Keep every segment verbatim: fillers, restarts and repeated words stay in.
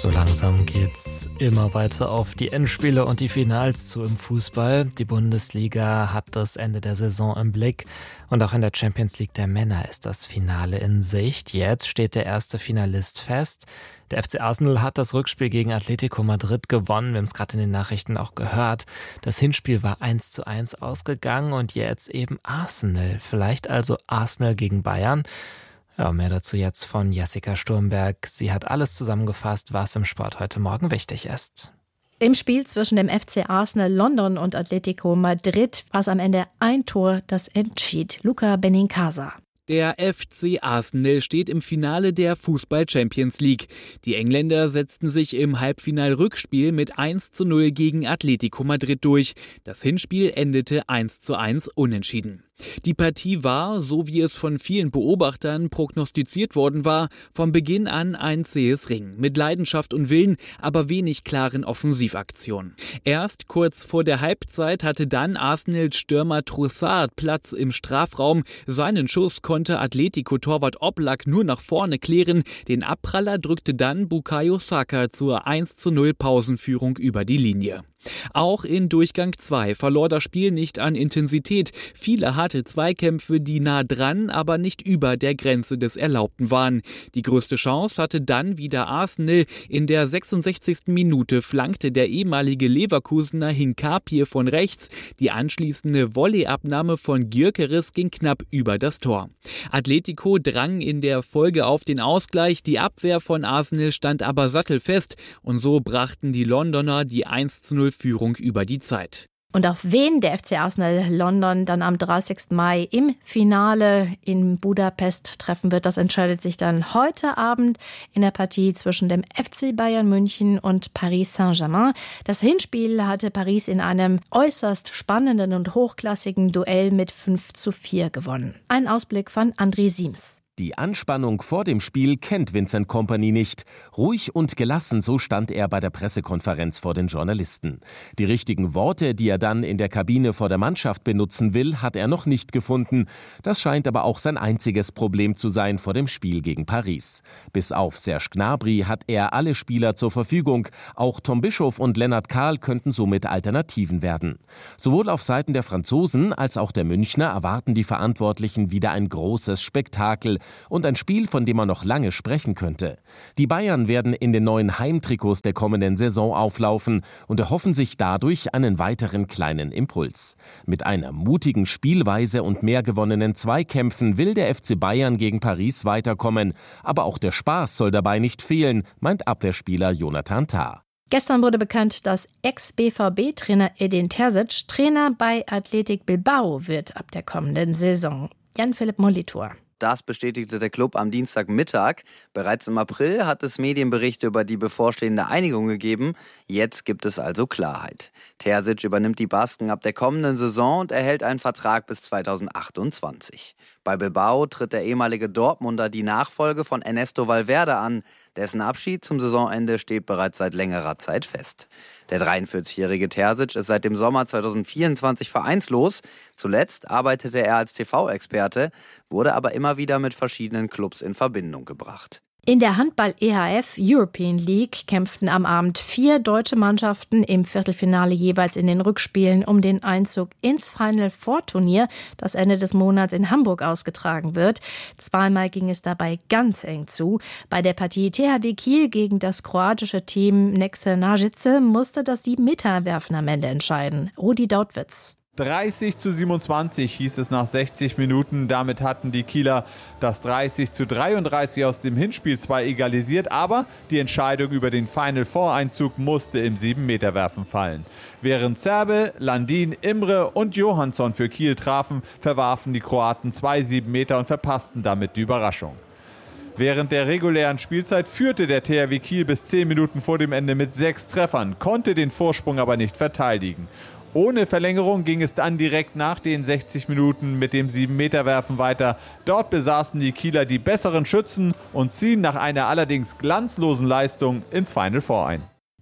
So langsam geht's immer weiter auf die Endspiele und die Finals zu im Fußball. Die Bundesliga hat das Ende der Saison im Blick und auch in der Champions League der Männer ist das Finale in Sicht. Jetzt steht der erste Finalist fest. Der F C Arsenal hat das Rückspiel gegen Atletico Madrid gewonnen. Wir haben es gerade in den Nachrichten auch gehört. Das Hinspiel war eins zu eins ausgegangen und jetzt eben Arsenal. Vielleicht also Arsenal gegen Bayern. Ja, mehr dazu jetzt von Jessica Sturmberg. Sie hat alles zusammengefasst, was im Sport heute Morgen wichtig ist. Im Spiel zwischen dem F C Arsenal London und Atletico Madrid war es am Ende ein Tor, das entschied. Luca Benincasa. Der F C Arsenal steht im Finale der Fußball-Champions League. Die Engländer setzten sich im Halbfinal-Rückspiel mit eins zu null gegen Atletico Madrid durch. Das Hinspiel endete eins zu eins unentschieden. Die Partie war, so wie es von vielen Beobachtern prognostiziert worden war, von Beginn an ein zähes Ringen. Mit Leidenschaft und Willen, aber wenig klaren Offensivaktionen. Erst kurz vor der Halbzeit hatte dann Arsenals Stürmer Trossard Platz im Strafraum. Seinen Schuss konnte Atletico-Torwart Oblak nur nach vorne klären. Den Abpraller drückte dann Bukayo Saka zur eins zu null Pausenführung über die Linie. Auch in Durchgang zwei verlor das Spiel nicht an Intensität. Viele harte Zweikämpfe, die nah dran, aber nicht über der Grenze des Erlaubten waren. Die größte Chance hatte dann wieder Arsenal. In der sechsundsechzigsten Minute flankte der ehemalige Leverkusener Hinkapie von rechts. Die anschließende Volleyabnahme von Gyökeres ging knapp über das Tor. Atletico drang in der Folge auf den Ausgleich. Die Abwehr von Arsenal stand aber sattelfest. Und so brachten die Londoner die eins zu null Führung über die Zeit. Und auf wen der F C Arsenal London dann am dreißigsten Mai im Finale in Budapest treffen wird, das entscheidet sich dann heute Abend in der Partie zwischen dem F C Bayern München und Paris Saint-Germain. Das Hinspiel hatte Paris in einem äußerst spannenden und hochklassigen Duell mit fünf zu vier gewonnen. Ein Ausblick von André Siems. Die Anspannung vor dem Spiel kennt Vincent Kompany nicht. Ruhig und gelassen, so stand er bei der Pressekonferenz vor den Journalisten. Die richtigen Worte, die er dann in der Kabine vor der Mannschaft benutzen will, hat er noch nicht gefunden. Das scheint aber auch sein einziges Problem zu sein vor dem Spiel gegen Paris. Bis auf Serge Gnabry hat er alle Spieler zur Verfügung. Auch Tom Bischoff und Lennart Kahl könnten somit Alternativen werden. Sowohl auf Seiten der Franzosen als auch der Münchner erwarten die Verantwortlichen wieder ein großes Spektakel und ein Spiel, von dem man noch lange sprechen könnte. Die Bayern werden in den neuen Heimtrikots der kommenden Saison auflaufen und erhoffen sich dadurch einen weiteren kleinen Impuls. Mit einer mutigen Spielweise und mehr gewonnenen Zweikämpfen will der F C Bayern gegen Paris weiterkommen. Aber auch der Spaß soll dabei nicht fehlen, meint Abwehrspieler Jonathan Tah. Gestern wurde bekannt, dass Ex-B V B-Trainer Edin Terzic Trainer bei Athletic Bilbao wird ab der kommenden Saison. Jan-Philipp Molitor. Das bestätigte der Club am Dienstagmittag. Bereits im April hat es Medienberichte über die bevorstehende Einigung gegeben. Jetzt gibt es also Klarheit. Terzic übernimmt die Basken ab der kommenden Saison und erhält einen Vertrag bis zweitausendachtundzwanzig. Bei Bilbao tritt der ehemalige Dortmunder die Nachfolge von Ernesto Valverde an. Dessen Abschied zum Saisonende steht bereits seit längerer Zeit fest. Der dreiundvierzigjährige Terzic ist seit dem Sommer zweitausendvierundzwanzig vereinslos. Zuletzt arbeitete er als T V-Experte, wurde aber immer wieder mit verschiedenen Clubs in Verbindung gebracht. In der Handball-E H F European League kämpften am Abend vier deutsche Mannschaften im Viertelfinale jeweils in den Rückspielen um den Einzug ins Final-Four-Turnier, das Ende des Monats in Hamburg ausgetragen wird. Zweimal ging es dabei ganz eng zu. Bei der Partie T H W Kiel gegen das kroatische Team Nexe Nažice musste das sieben-Meter-Werfen am Ende entscheiden. Rudi Dautwitz. dreißig zu siebenundzwanzig hieß es nach sechzig Minuten. Damit hatten die Kieler das dreißig zu dreiunddreißig aus dem Hinspiel zwar egalisiert, aber die Entscheidung über den Final-Four-Einzug musste im sieben-Meter-Werfen fallen. Während Zerbe, Landin, Imre und Johansson für Kiel trafen, verwarfen die Kroaten zwei sieben-Meter und verpassten damit die Überraschung. Während der regulären Spielzeit führte der T H W Kiel bis zehn Minuten vor dem Ende mit sechs Treffern, konnte den Vorsprung aber nicht verteidigen. Ohne Verlängerung ging es dann direkt nach den sechzig Minuten mit dem sieben-Meter-Werfen weiter. Dort besaßen die Kieler die besseren Schützen und ziehen nach einer allerdings glanzlosen Leistung ins Final Four ein.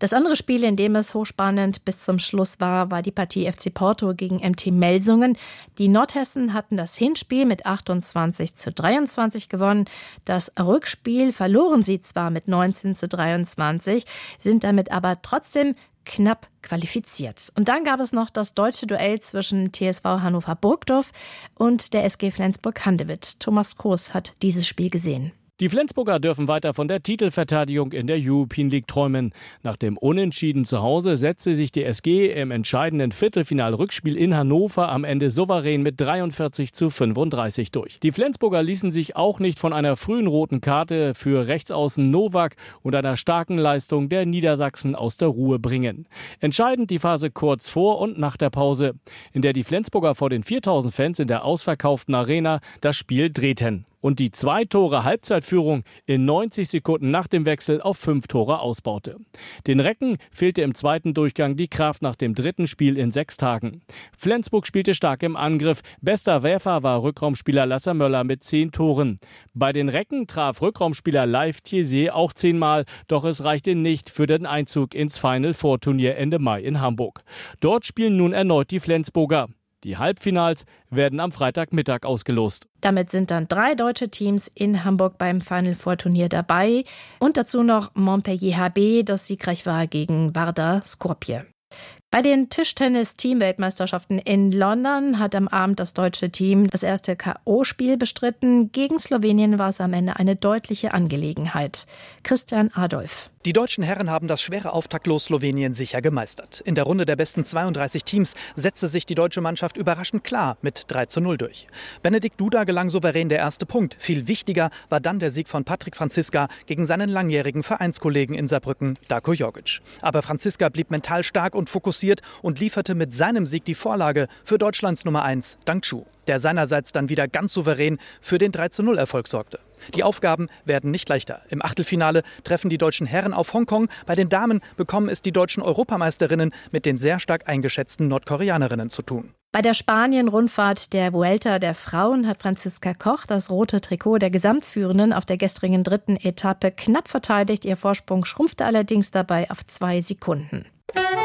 Das andere Spiel, in dem es hochspannend bis zum Schluss war, war die Partie F C Porto gegen M T Melsungen. Die Nordhessen hatten das Hinspiel mit achtundzwanzig zu dreiundzwanzig gewonnen. Das Rückspiel verloren sie zwar mit neunzehn zu dreiundzwanzig, sind damit aber trotzdem knapp qualifiziert. Und dann gab es noch das deutsche Duell zwischen T S V Hannover Burgdorf und der S G Flensburg-Handewitt. Thomas Kroos hat dieses Spiel gesehen. Die Flensburger dürfen weiter von der Titelverteidigung in der European League träumen. Nach dem Unentschieden zu Hause setzte sich die S G im entscheidenden Viertelfinal-Rückspiel in Hannover am Ende souverän mit dreiundvierzig zu fünfunddreißig durch. Die Flensburger ließen sich auch nicht von einer frühen roten Karte für Rechtsaußen Nowak und einer starken Leistung der Niedersachsen aus der Ruhe bringen. Entscheidend die Phase kurz vor und nach der Pause, in der die Flensburger vor den viertausend Fans in der ausverkauften Arena das Spiel drehten und die zwei Tore Halbzeitführung in neunzig Sekunden nach dem Wechsel auf fünf Tore ausbaute. Den Recken fehlte im zweiten Durchgang die Kraft nach dem dritten Spiel in sechs Tagen. Flensburg spielte stark im Angriff. Bester Werfer war Rückraumspieler Lasse Möller mit zehn Toren. Bei den Recken traf Rückraumspieler Leif Thiesier auch zehnmal, doch es reichte nicht für den Einzug ins Final Four Turnier Ende Mai in Hamburg. Dort spielen nun erneut die Flensburger. Die Halbfinals werden am Freitagmittag ausgelost. Damit sind dann drei deutsche Teams in Hamburg beim Final Four Turnier dabei. Und dazu noch Montpellier H B, das siegreich war gegen Vardar Skopje. Bei den Tischtennis-Teamweltmeisterschaften in London hat am Abend das deutsche Team das erste K O-Spiel bestritten. Gegen Slowenien war es am Ende eine deutliche Angelegenheit. Christian Adolf. Die deutschen Herren haben das schwere Auftaktlos Slowenien sicher gemeistert. In der Runde der besten zweiunddreißig Teams setzte sich die deutsche Mannschaft überraschend klar mit drei zu null durch. Benedikt Duda gelang souverän der erste Punkt. Viel wichtiger war dann der Sieg von Patrik Franziska gegen seinen langjährigen Vereinskollegen in Saarbrücken, Darko Jogic. Aber Franziska blieb mental stark und fokussiert und lieferte mit seinem Sieg die Vorlage für Deutschlands Nummer eins, Dang Chu, der seinerseits dann wieder ganz souverän für den drei zu null Erfolg sorgte. Die Aufgaben werden nicht leichter. Im Achtelfinale treffen die deutschen Herren auf Hongkong. Bei den Damen bekommen es die deutschen Europameisterinnen mit den sehr stark eingeschätzten Nordkoreanerinnen zu tun. Bei der Spanien-Rundfahrt der Vuelta der Frauen hat Franziska Koch das rote Trikot der Gesamtführenden auf der gestrigen dritten Etappe knapp verteidigt. Ihr Vorsprung schrumpfte allerdings dabei auf zwei Sekunden.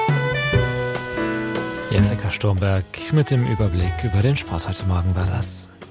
Jessica Sturmberg mit dem Überblick über den Sport heute Morgen war das.